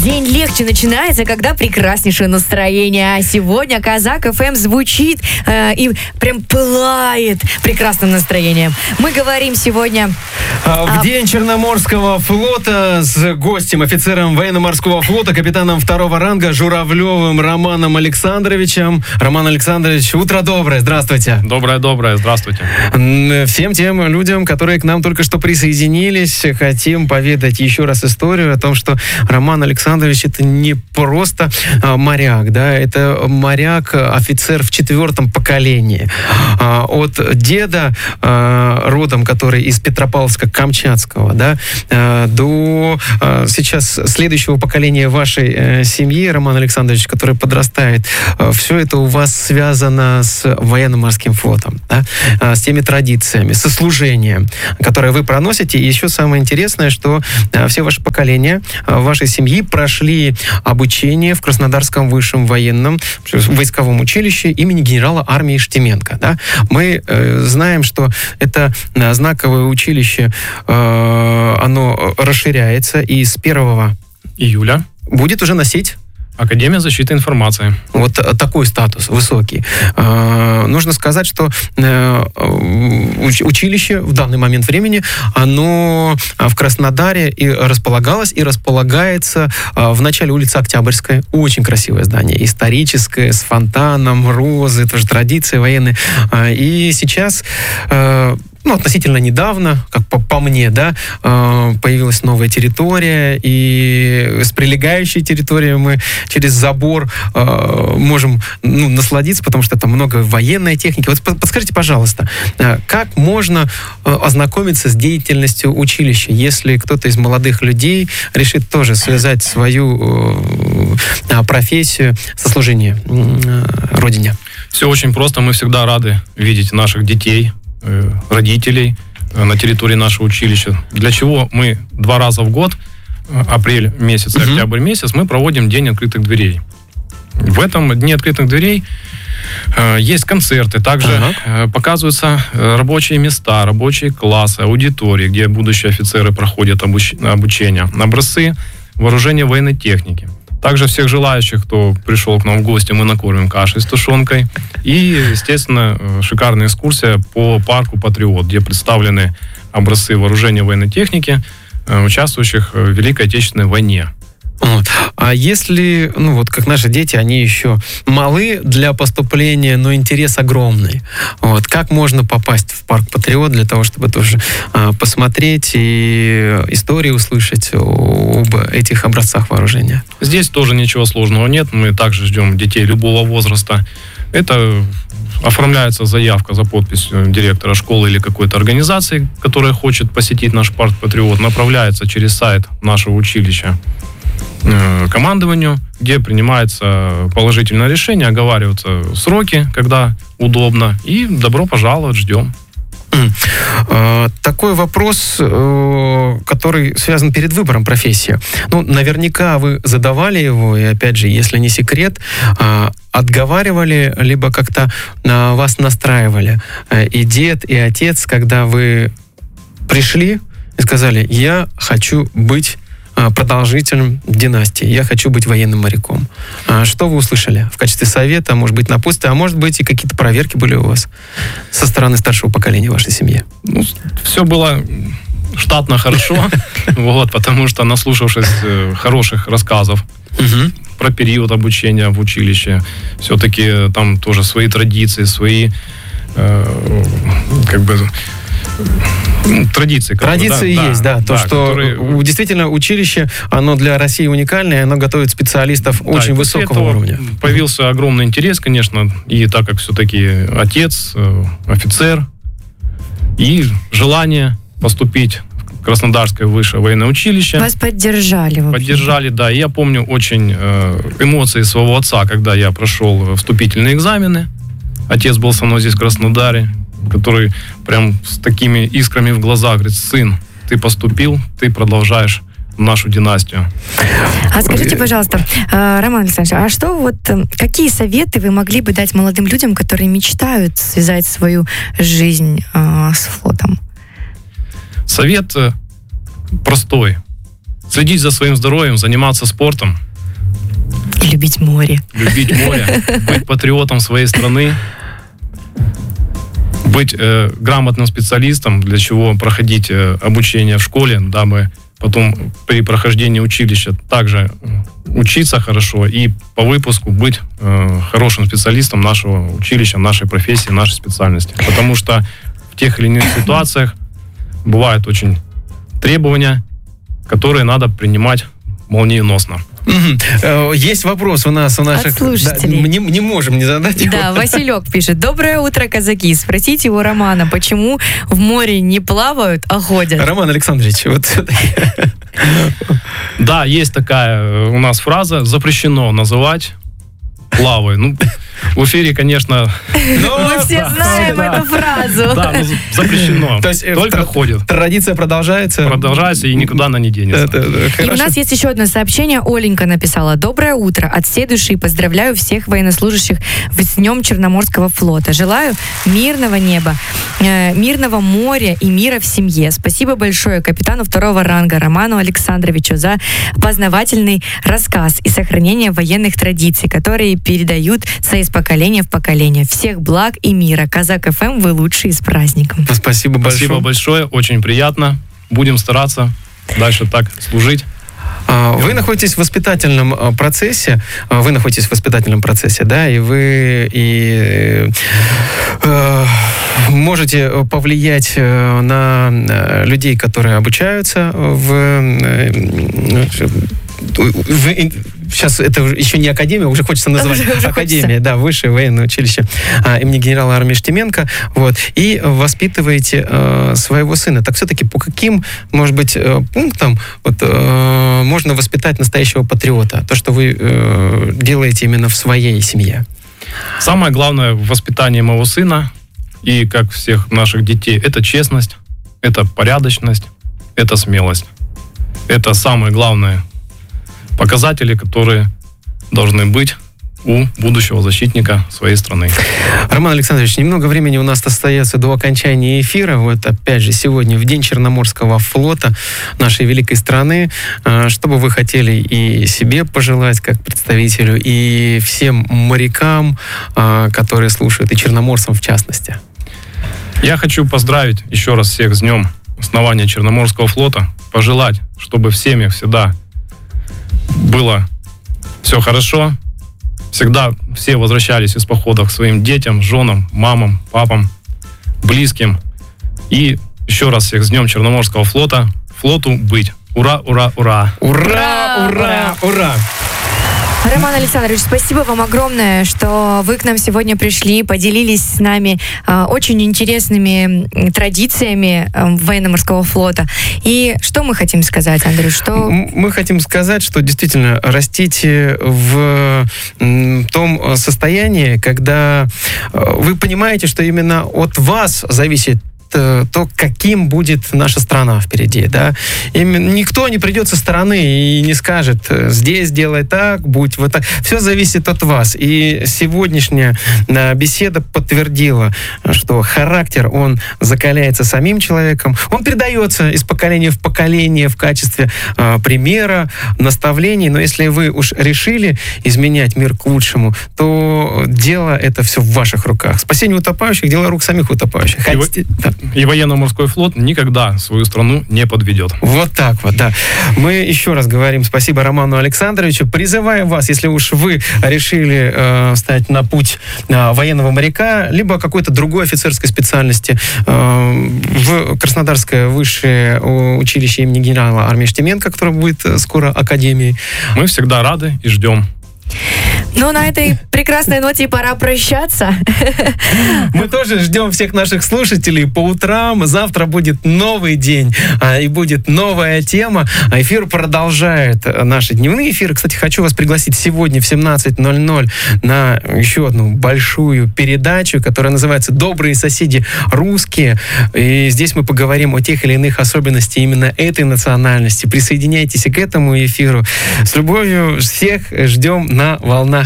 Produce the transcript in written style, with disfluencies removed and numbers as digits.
День легче начинается, когда прекраснейшее настроение. А сегодня Казак ФМ звучит и прям пылает прекрасным настроением. Мы говорим сегодня... В День Черноморского флота с гостем, офицером военно-морского флота, капитаном 2-го ранга Журавлевым Романом Александровичем. Роман Александрович, утро доброе, здравствуйте. Доброе, здравствуйте. Всем тем людям, которые к нам только что присоединились, хотим поведать еще раз историю о том, что Роман Александрович — это не просто моряк, да, это моряк, офицер в 4-м поколении. От деда, родом, который из Петропавловска-Камчатского, да, до сейчас следующего поколения вашей семьи, Роман Александрович, который подрастает. Все это у вас связано с военно-морским флотом, да, с теми традициями, со служением, которое вы проносите. И еще самое интересное, что все ваши поколения вашей семьи прошли обучение в Краснодарском высшем военном войсковом училище имени генерала армии Штеменко. Да? Мы знаем, что это знаковое училище, оно расширяется, и с 1 июля будет уже носить Академия защиты информации. Вот такой статус высокий. Нужно сказать, что училище в данный момент времени, оно в Краснодаре и располагалось, и располагается в начале улицы Октябрьской. Очень красивое здание. Историческое, с фонтаном, розы, тоже традиции военные. И сейчас... относительно недавно, как по мне, да, появилась новая территория, и с прилегающей территорией мы через забор можем насладиться, потому что там много военной техники. Вот подскажите, пожалуйста, как можно ознакомиться с деятельностью училища, если кто-то из молодых людей решит тоже связать свою профессию со служением Родине? Все очень просто. Мы всегда рады видеть наших детей, родителей на территории нашего училища. Для чего мы 2 раза в год, апрель месяц и октябрь месяц, мы проводим День открытых дверей. В этом Дне открытых дверей есть концерты, также показываются рабочие места, рабочие классы, аудитории, где будущие офицеры проходят обучение, образцы вооружения военной техники. Также всех желающих, кто пришел к нам в гости, мы накормим кашей с тушенкой. И, естественно, шикарная экскурсия по парку «Патриот», где представлены образцы вооружения военной техники, участвующих в Великой Отечественной войне. Вот. А если, как наши дети, они еще малы для поступления, но интерес огромный. Вот. Как можно попасть в парк «Патриот» для того, чтобы тоже посмотреть и истории услышать об этих образцах вооружения? Здесь тоже ничего сложного нет. Мы также ждем детей любого возраста. Это оформляется заявка за подписью директора школы или какой-то организации, которая хочет посетить наш парк «Патриот», направляется через сайт нашего училища командованию, где принимается положительное решение, оговариваются сроки, когда удобно, и добро пожаловать, ждем. Такой вопрос, который связан перед выбором профессии. Наверняка вы задавали его, и опять же, если не секрет, отговаривали, либо как-то вас настраивали и дед, и отец, когда вы пришли и сказали: я хочу быть продолжителем династии, я хочу быть военным моряком. Что вы услышали в качестве совета, может быть, напутствия, а может быть, и какие-то проверки были у вас со стороны старшего поколения вашей семьи? Все было штатно хорошо, потому что, наслушавшись хороших рассказов про период обучения в училище, все-таки там тоже свои традиции, свои традиции. Традиции есть, да. Действительно, училище, оно для России уникальное, оно готовит специалистов очень высокого уровня. Появился огромный интерес, конечно, и так как все-таки отец, офицер, и желание поступить в Краснодарское высшее военное училище. Вас поддержали. Поддержали, да. И я помню очень эмоции своего отца, когда я прошел вступительные экзамены. Отец был со мной здесь в Краснодаре, который прям с такими искрами в глазах говорит: сын, ты поступил, ты продолжаешь нашу династию. А скажите, пожалуйста, Роман Александрович, какие советы вы могли бы дать молодым людям, которые мечтают связать свою жизнь с флотом? Совет простой. следить за своим здоровьем, заниматься спортом. И любить море. Любить море, быть патриотом своей страны, быть грамотным специалистом, для чего проходить обучение в школе, дабы потом при прохождении училища также учиться хорошо и по выпуску быть хорошим специалистом нашего училища, нашей профессии, нашей специальности. Потому что в тех или иных ситуациях бывают очень требования, которые надо принимать молниеносно. Есть вопрос у нас, у наших... От слушателей. Да, не можем не задать его. Да, Василек пишет. Доброе утро, казаки. Спросите у Романа, почему в море не плавают, а ходят? Роман Александрович, вот все-таки... Да, есть такая у нас фраза: запрещено называть плавай. Ну, в эфире, конечно... Мы все знаем эту фразу. Да, запрещено. То есть только ходит. Традиция продолжается. Продолжается и никуда она не денется. И у нас есть еще одно сообщение. Оленька написала. Доброе утро. От всей души поздравляю всех военнослужащих с Днем Черноморского флота. Желаю мирного неба, мирного моря и мира в семье. Спасибо большое капитану 2-го ранга Роману Александровичу за познавательный рассказ и сохранение военных традиций, которые передаются из поколения в поколение. Всех благ и мира. Казак ФМ, вы лучшие, с праздником. Спасибо большое. Спасибо большое, очень приятно. Будем стараться дальше так служить. Вы находитесь в воспитательном процессе, да, и вы можете повлиять на людей, которые обучаются сейчас это еще не академия, уже хочется называть академия, да, высшее военное училище имени генерала армии Штеменко, вот, и воспитываете своего сына. Так все-таки по каким, может быть, пунктам вот, можно воспитать настоящего патриота? То, что вы делаете именно в своей семье. Самое главное в воспитании моего сына и как всех наших детей — это честность, это порядочность, это смелость. Это самые главные показатели, которые должны быть у будущего защитника своей страны. Роман Александрович, немного времени у нас остается до окончания эфира. Вот опять же сегодня в День Черноморского флота нашей великой страны. Что бы вы хотели и себе пожелать как представителю, и всем морякам, которые слушают, и черноморцам в частности? Я хочу поздравить еще раз всех с днем основания Черноморского флота, пожелать, чтобы в семьях всегда было все хорошо, всегда все возвращались из походов к своим детям, женам, мамам, папам, близким. И еще раз всех с Днем Черноморского флота. Флоту быть. Ура, ура, ура! Ура, ура, ура! Роман Александрович, спасибо вам огромное, что вы к нам сегодня пришли, поделились с нами очень интересными традициями военно-морского флота. И что мы хотим сказать, Андрей? Что... Мы хотим сказать, что действительно растите в том состоянии, когда вы понимаете, что именно от вас зависит то, каким будет наша страна впереди, да. Никто не придет со стороны и не скажет: здесь делай так, будь вот так. Все зависит от вас. И сегодняшняя беседа подтвердила, что характер, он закаляется самим человеком, он передается из поколения в поколение в качестве примера, наставлений. Но если вы уж решили изменять мир к лучшему, то дело это все в ваших руках. Спасение утопающих — дело рук самих утопающих. И военно-морской флот никогда свою страну не подведет. Вот так вот, да. Мы еще раз говорим спасибо Роману Александровичу. Призываем вас, если уж вы решили встать на путь военного моряка, либо какой-то другой офицерской специальности, в Краснодарское высшее училище имени генерала армии Штеменко, которое будет скоро академией. Мы всегда рады и ждем. Ну, на этой прекрасной ноте пора прощаться. Мы тоже ждем всех наших слушателей по утрам. Завтра будет новый день и будет новая тема. Эфир продолжает наши дневные эфиры. Кстати, хочу вас пригласить сегодня в 17:00 на еще одну большую передачу, которая называется «Добрые соседи русские». И здесь мы поговорим о тех или иных особенностях именно этой национальности. Присоединяйтесь к этому эфиру. С любовью всех ждем на волнах